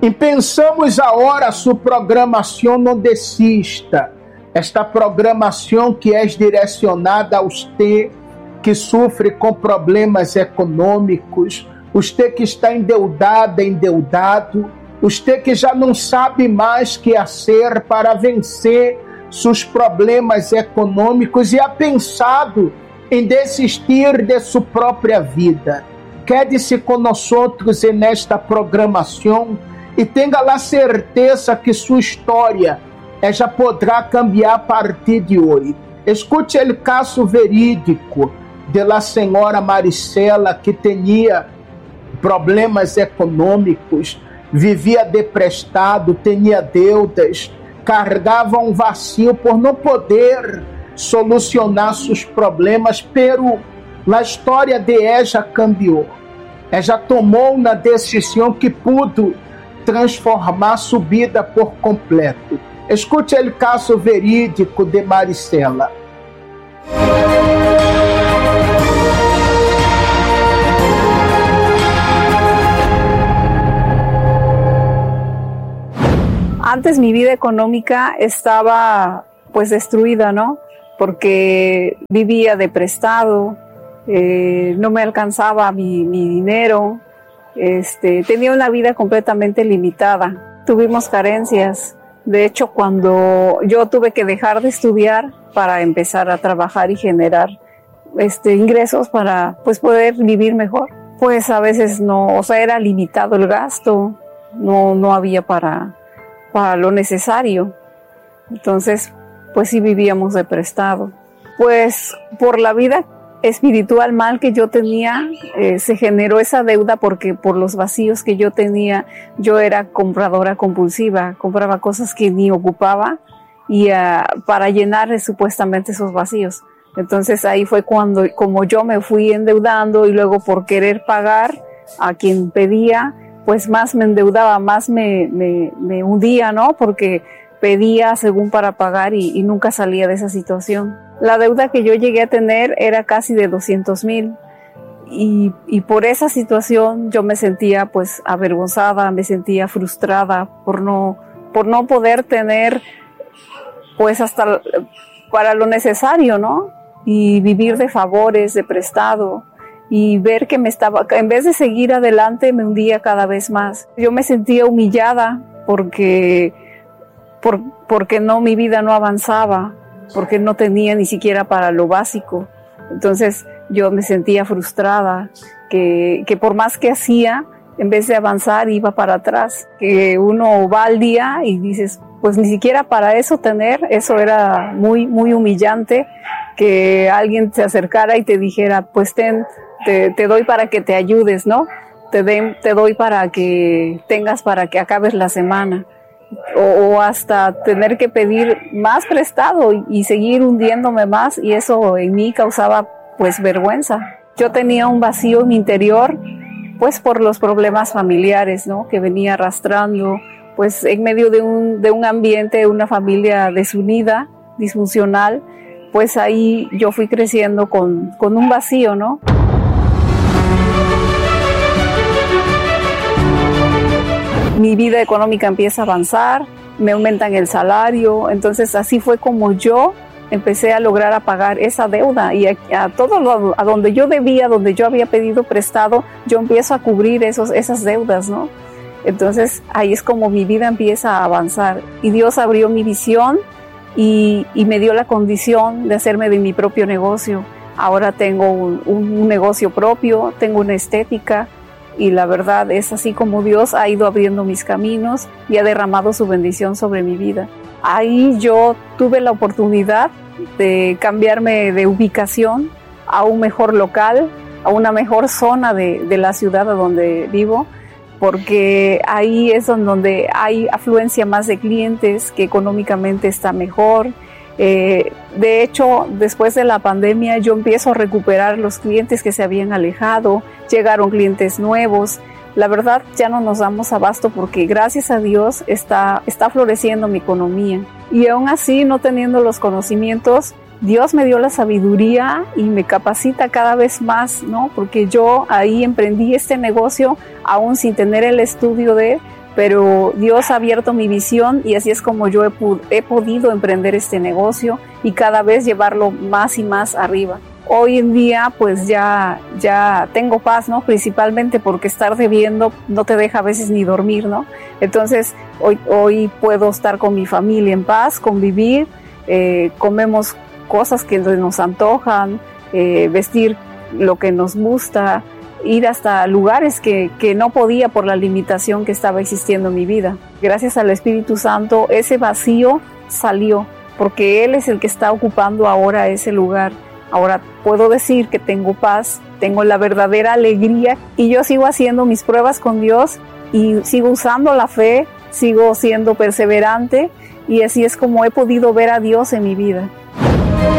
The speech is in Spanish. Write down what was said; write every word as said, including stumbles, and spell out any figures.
E pensamos agora sua programação não desista. Esta programação que é direcionada aos T que sofre com problemas econômicos, os T que está endeudada, endeudado, os T que já não sabe mais o que fazer para vencer seus problemas econômicos e ha pensado em desistir de sua própria vida. Quede-se conosco nesta programação e tenha a certeza que sua história é, já poderá cambiar a partir de hoje. Escute o caso verídico de la senhora Maricela, que tinha problemas econômicos, vivia deprestado, tinha deudas, carregava um vazio por não poder solucionar seus problemas, pero a história de ela já cambiou. Ela já tomou uma decisão que pudo transformar sua vida por completo. Escute o caso verídico de Maricela. Antes mi vida económica estaba pues destruida, ¿no? Porque vivía de prestado, eh, no me alcanzaba mi, mi dinero, este, tenía una vida completamente limitada. Tuvimos carencias. De hecho, cuando yo tuve que dejar de estudiar para empezar a trabajar y generar este, ingresos para pues poder vivir mejor, pues a veces no, o sea, era limitado el gasto, no, no había para... para lo necesario. Entonces, pues sí vivíamos de prestado. Pues por la vida espiritual mal que yo tenía, eh, se generó esa deuda porque por los vacíos que yo tenía, yo era compradora compulsiva, compraba cosas que ni ocupaba y uh, para llenar supuestamente esos vacíos. Entonces ahí fue cuando, como yo me fui endeudando y luego por querer pagar a quien pedía, pues más me endeudaba, más me, me, me hundía, ¿no? Porque pedía según para pagar y, y nunca salía de esa situación. La deuda que yo llegué a tener era casi de doscientos mil y, y por esa situación yo me sentía pues avergonzada, me sentía frustrada por no, por no poder tener pues hasta para lo necesario, ¿no? Y vivir de favores, de prestado. Y ver que me estaba, en vez de seguir adelante, me hundía cada vez más. Yo me sentía humillada porque, por, porque no, mi vida no avanzaba, porque no tenía ni siquiera para lo básico. Entonces yo me sentía frustrada, que, que por más que hacía, en vez de avanzar, iba para atrás. Que uno va al día y dices, pues ni siquiera para eso tener, eso era muy, muy humillante, que alguien se acercara y te dijera, pues ten, Te, te doy para que te ayudes, ¿no? Te, de, te doy para que tengas para que acabes la semana. O, o hasta tener que pedir más prestado y, y seguir hundiéndome más, y eso en mí causaba pues vergüenza. Yo tenía un vacío en mi interior pues por los problemas familiares, ¿no? Que venía arrastrando pues en medio de un, de un ambiente, una familia desunida, disfuncional, pues ahí yo fui creciendo con, con un vacío, ¿no? Mi vida económica empieza a avanzar, me aumentan el salario, entonces así fue como yo empecé a lograr a pagar esa deuda y a, a todo lo, a donde yo debía, donde yo había pedido prestado, yo empiezo a cubrir esos, esas deudas, ¿no? Entonces ahí es como mi vida empieza a avanzar y Dios abrió mi visión y, y me dio la condición de hacerme de mi propio negocio. Ahora tengo un, un negocio propio, tengo una estética, y la verdad es así como Dios ha ido abriendo mis caminos y ha derramado su bendición sobre mi vida. Ahí yo tuve la oportunidad de cambiarme de ubicación a un mejor local, a una mejor zona de, de la ciudad a donde vivo, porque ahí es donde hay afluencia más de clientes, que económicamente está mejor. Eh, de hecho, después de la pandemia yo empiezo a recuperar los clientes que se habían alejado, llegaron clientes nuevos. La verdad ya no nos damos abasto porque gracias a Dios está, está floreciendo mi economía. Y aún así, no teniendo los conocimientos, Dios me dio la sabiduría y me capacita cada vez más, ¿no? Porque yo ahí emprendí este negocio aún sin tener el estudio de, pero Dios ha abierto mi visión y así es como yo he, he podido emprender este negocio y cada vez llevarlo más y más arriba. Hoy en día pues ya, ya tengo paz, ¿no? Principalmente porque estar debiendo no te deja a veces ni dormir, ¿no? Entonces hoy, hoy puedo estar con mi familia en paz, convivir, eh, comemos cosas que nos antojan, eh, vestir lo que nos gusta, ir hasta lugares que, que no podía por la limitación que estaba existiendo en mi vida. Gracias al Espíritu Santo ese vacío salió porque Él es el que está ocupando ahora ese lugar. Ahora puedo decir que tengo paz, tengo la verdadera alegría y yo sigo haciendo mis pruebas con Dios y sigo usando la fe, sigo siendo perseverante y así es como he podido ver a Dios en mi vida.